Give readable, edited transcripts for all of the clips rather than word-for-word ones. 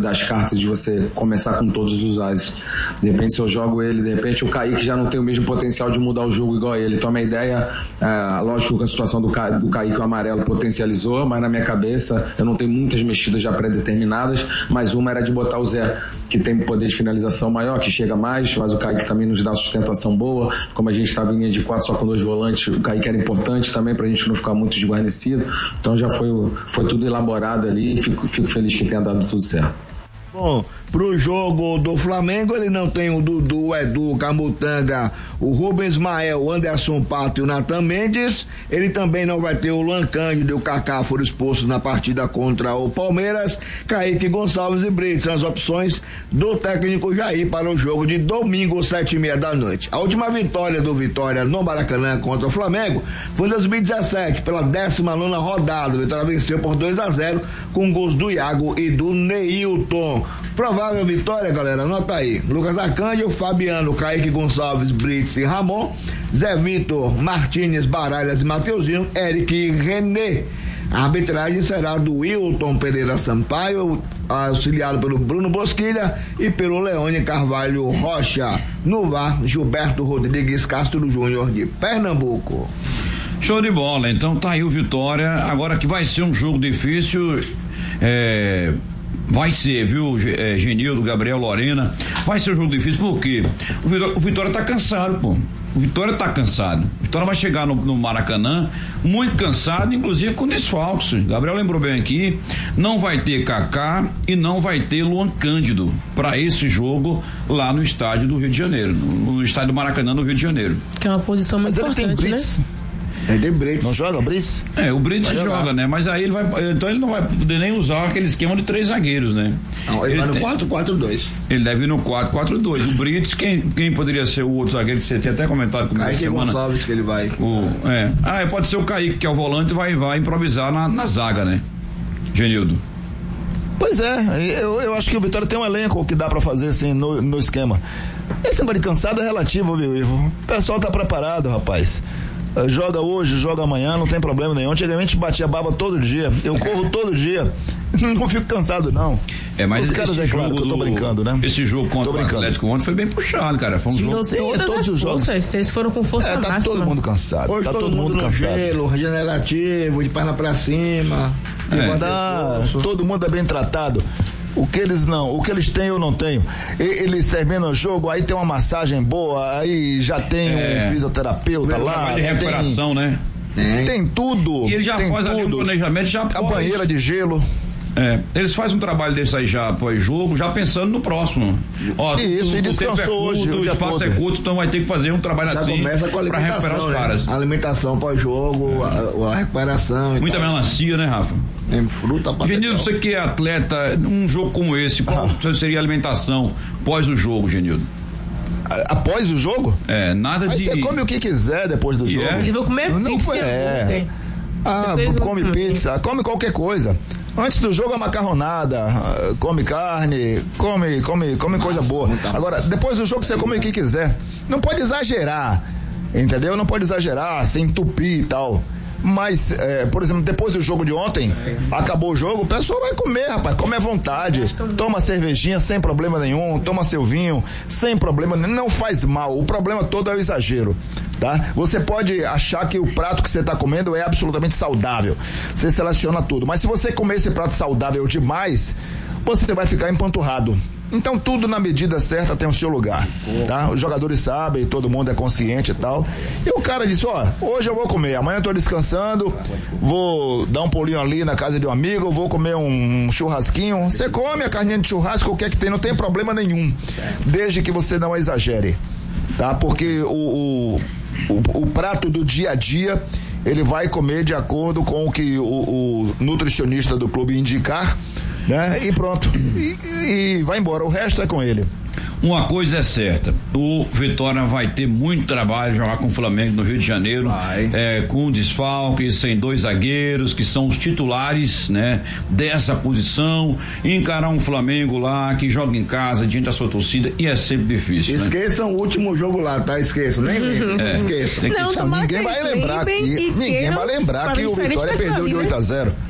das cartas de você começar com todos os ases. De repente, se eu jogo ele, de repente o Kaique já não tem o mesmo potencial de mudar o jogo igual ele. Então, a minha ideia, lógico que a situação do Kaique, o amarelo, potencializou, mas na minha cabeça eu não tenho muitas mexidas já pré-determinadas, mas uma era de botar o Zé, que tem poder de finalização maior, que chega mais, mas o Kaique também nos dá sustentação boa. Como a gente estava em linha de 4 só com 2 volantes, o Kaique era importante também pra gente não ficar muito desguarnecido. Então já foi tudo elaborado ali e fico feliz que tenha dado tudo certo. Bom, pro jogo do Flamengo ele não tem o Dudu, o Edu, o Camutanga, o Rubens Ismael, o Anderson Pato e o Nathan Mendes. Ele também não vai ter o Luan Cândido e o Kaká, foram expostos na partida contra o Palmeiras. Kaique Gonçalves e Brits são as opções do técnico Jair para o jogo de domingo, 7h30 da noite. A última vitória do Vitória no Maracanã contra o Flamengo foi em 2017, pela 19ª rodada. O Vitória venceu por 2-0 com gols do Iago e do Neilton. Provável vitória, galera, anota aí: Lucas Arcanjo, Fabiano, Kaique Gonçalves, Brits e Ramon, Zé Vitor, Martínez, Baralhas e Mateuzinho, Eric e René. A arbitragem será do Wilton Pereira Sampaio, auxiliado pelo Bruno Bosquilha e pelo Leone Carvalho Rocha. No VAR, Gilberto Rodrigues Castro Júnior de Pernambuco. Show de bola, então tá aí o Vitória. Agora que vai ser um jogo difícil, vai ser, viu, Genildo, Gabriel, Lorena, vai ser um jogo difícil porque o Vitória tá cansado, pô. O Vitória tá cansado. O Vitória vai chegar no Maracanã muito cansado, inclusive com desfalques. Gabriel lembrou bem aqui, não vai ter Kaká e não vai ter Luan Cândido para esse jogo lá no estádio do Rio de Janeiro, no estádio do Maracanã, no Rio de Janeiro. Que é uma posição muito importante, né? É de Brits. Não joga o Brits? O Brits joga, né? Mas aí ele não vai poder nem usar aquele esquema de 3 zagueiros, né? Não, ele vai no 4-4-2. Ele deve ir no 4-4-2. O Brits, quem poderia ser o outro zagueiro que você tinha até comentado comigo essa semana? Kaique Gonçalves que ele vai. Pode ser o Kaique, que é o volante, vai improvisar na zaga, né? Genildo. Pois é, eu acho que o Vitória tem um elenco que dá pra fazer assim no esquema. Esse negócio de cansado é relativo, viu, Ivo? O pessoal tá preparado, rapaz. Joga hoje, joga amanhã, não tem problema nenhum. Antigamente batia baba todo dia, eu corro todo dia, não fico cansado não. Mas os caras, é claro que eu tô brincando, né? Esse jogo contra o Atlético ontem foi bem puxado, cara. Foi um jogo. Todos os jogos. Vocês foram com força máxima. Tá todo mundo cansado. Hoje tá todo mundo cansado. Gelo, regenerativo, de perna pra cima. Todo mundo é bem tratado. O que eles têm eu não tenho. Eles terminam o jogo, aí tem uma massagem boa, aí já tem um fisioterapeuta lá. De recuperação, né? Tem tudo. E ele já faz ali um planejamento, já a banheira de gelo. Eles fazem um trabalho desse aí já pós-jogo, já pensando no próximo. Isso, e descansou hoje. O espaço é curto, então vai ter que fazer um trabalho já assim pra recuperar os caras. A alimentação pós-jogo, a recuperação. Muita melancia, né, Rafa? Tem fruta pra Genildo, você que é atleta, um jogo como esse, qual seria a alimentação pós o jogo, Genildo? Após o jogo? Nada de. Você come o que quiser depois do jogo. Eles vão comer pizza. Come pizza, come qualquer coisa. Antes do jogo a macarronada, come carne, come coisa boa. Agora, depois do jogo você come o que quiser. Não pode exagerar, entendeu? Não pode exagerar, se entupir e tal. Mas, por exemplo, depois do jogo de ontem, acabou o jogo, o pessoal vai comer, rapaz, come à vontade, toma cervejinha sem problema nenhum, toma seu vinho sem problema nenhum, não faz mal, o problema todo é o exagero, tá? Você pode achar que o prato que você está comendo é absolutamente saudável, você seleciona tudo, mas se você comer esse prato saudável demais, você vai ficar empanturrado. Então tudo na medida certa tem o seu lugar, tá? Os jogadores sabem, todo mundo é consciente e tal. E o cara disse, hoje eu vou comer, amanhã eu tô descansando, vou dar um pulinho ali na casa de um amigo, vou comer um churrasquinho. Você come a carninha de churrasco, o que é que tem, não tem problema nenhum, desde que você não exagere, tá? Porque o prato do dia a dia, ele vai comer de acordo com o que o nutricionista do clube indicar, né? E pronto, e vai embora, o resto é com ele. Uma coisa é certa, o Vitória vai ter muito trabalho jogar com o Flamengo no Rio de Janeiro, com desfalque, sem 2 zagueiros que são os titulares, né, dessa posição, encarar um Flamengo lá que joga em casa diante da sua torcida, e é sempre difícil. Esqueçam o último jogo lá, tá? Esqueçam, nem esqueçam. Ninguém vai lembrar que o Vitória perdeu de 8-0.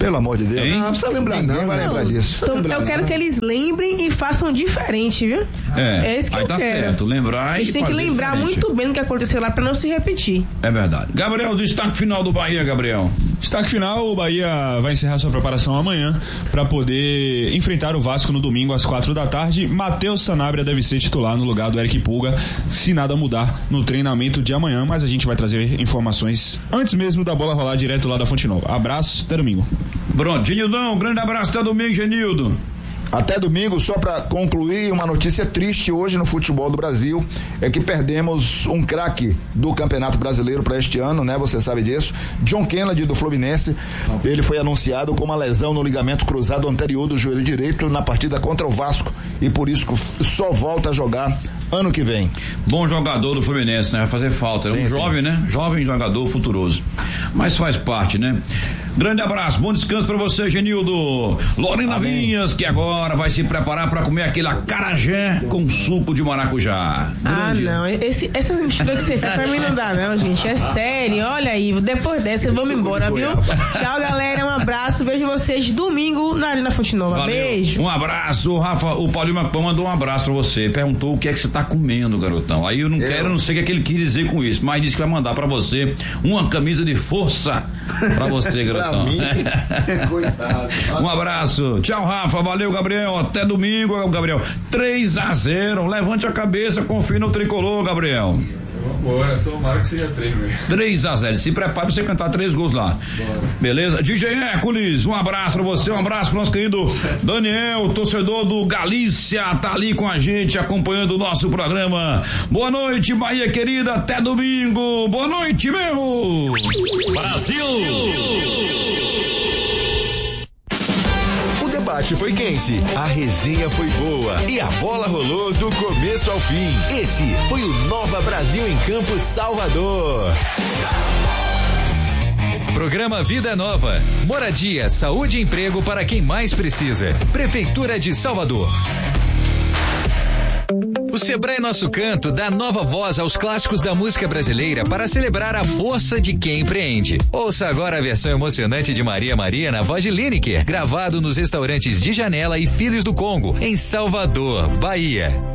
Pelo amor de Deus. Não precisa lembrar, Ninguém vai lembrar disso. Então, eu quero que eles lembrem e façam diferente, viu? É isso que aí eu tá quero. certo, lembrar Eles e têm que fazer lembrar diferente. muito bem do que aconteceu lá pra não se repetir. É verdade. Gabriel, destaque final do Bahia, Gabriel. Destaque final, o Bahia vai encerrar sua preparação amanhã para poder enfrentar o Vasco no domingo às 4 da tarde. Matheus Sanabria deve ser titular no lugar do Eric Pulga, se nada mudar no treinamento de amanhã, mas a gente vai trazer informações antes mesmo da bola rolar direto lá da Fonte Nova. Abraço, até domingo. Pronto, Genildão, grande abraço, até domingo, Genildo. Até domingo, só para concluir, uma notícia triste hoje no futebol do Brasil é que perdemos um craque do Campeonato Brasileiro para este ano, né? Você sabe disso. John Kennedy, do Fluminense, ele foi anunciado com uma lesão no ligamento cruzado anterior do joelho direito na partida contra o Vasco e por isso só volta a jogar ano que vem. Bom jogador do Fluminense, né? Vai fazer falta. É um jovem, né? Jovem jogador futuroso. Mas faz parte, né? Grande abraço, bom descanso pra você, Genildo. Lorena Vinhas, que agora vai se preparar pra comer aquele acarajé com suco de maracujá. Não, essas misturas que você faz pra mim não dá não, gente, é sério, olha aí, depois dessa eu vou me embora, viu? Tchau, galera, um abraço, vejo vocês domingo na Arena Fonte Nova. Valeu. Beijo. Um abraço, Rafa, o Paulinho Macpão mandou um abraço pra você, perguntou o que é que você tá comendo, garotão. Aí eu não sei o que é que ele quis dizer com isso, mas disse que vai mandar pra você uma camisa de força pra você, garotão. Coitado. Um abraço. Tchau, Rafa. Valeu, Gabriel. Até domingo, Gabriel. 3-0. Levante a cabeça, confie no tricolor, Gabriel. Bora, tomara que seja 3, velho. 3-0. Se prepare pra você cantar 3 gols lá. Bora. Beleza? DJ Hércules, um abraço pra você, um abraço pro nosso querido Daniel, torcedor do Galícia, tá ali com a gente, acompanhando o nosso programa. Boa noite, Bahia querida, até domingo. Boa noite, meu! Brasil! O debate foi quente, a resenha foi boa e a bola rolou do começo ao fim. Esse foi o Nova Brasil em Campo Salvador. Programa Vida Nova. Moradia, saúde e emprego para quem mais precisa. Prefeitura de Salvador. O Sebrae Nosso Canto dá nova voz aos clássicos da música brasileira para celebrar a força de quem empreende. Ouça agora a versão emocionante de Maria Maria na voz de Lineker, gravado nos restaurantes de Janela e Filhos do Congo, em Salvador, Bahia.